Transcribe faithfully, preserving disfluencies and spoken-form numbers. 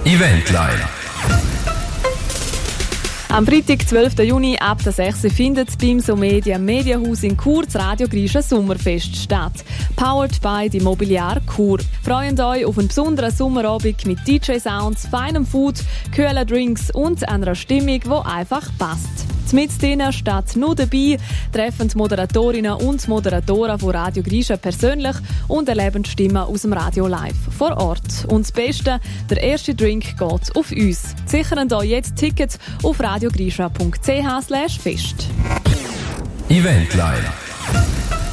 Eventline. Am Freitag, zwölften Juni ab der sechs Uhr findet beim Somedia Medienhaus in Chur das Radio Grischa Sommerfest statt. Powered by die Immobiliar Chur. Freut euch auf einen besonderen Sommerabend mit D J-Sounds, feinem Food, kühlen Drinks und einer Stimmung, die einfach passt. Mit denen steht nur dabei, treffen die Moderatorinnen und Moderatoren von Radio Grischa persönlich und erleben die Stimmen aus dem Radio live vor Ort. Und das Beste, der erste Drink geht auf uns. Sichern euch jetzt Tickets auf radiogrischa punkt c h slash fest. Eventline.